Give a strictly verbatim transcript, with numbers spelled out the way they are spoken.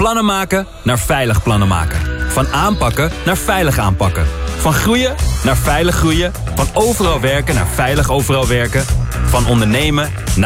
plannen maken naar veilig plannen maken. Van aanpakken naar veilig aanpakken. Van groeien naar veilig groeien. Van overal werken naar veilig overal werken. Van ondernemen naar